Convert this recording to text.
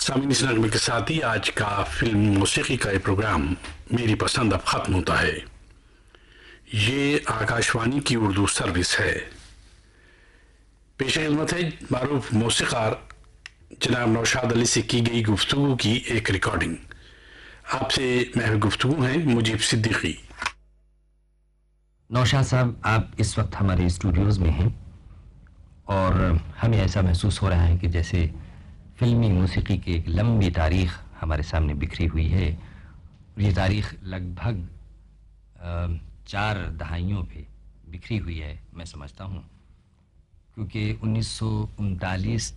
सामीन इस नगमे के साथ ही आज का फिल्म मौसीकी का ये प्रोग्राम मेरी पसंद अब ख़त्म होता है। ये आकाशवाणी की उर्दू सर्विस है। पेश खिदमत है मारूफ मौसीकार जनाब नौशाद अली से की गई गुफ्तगू की एक रिकॉर्डिंग। आपसे महव गुफ्तगू हैं मुजीब सिद्दीकी। नौशाद साहब, आप इस वक्त हमारे स्टूडियोज में हैं और हमें ऐसा महसूस हो रहा है कि जैसे फिल्मी मौसीकी की एक लंबी तारीख हमारे सामने बिखरी हुई है। ये तारीख लगभग 4 दहाइयों पे बिखरी हुई है, मैं समझता हूँ, क्योंकि 1939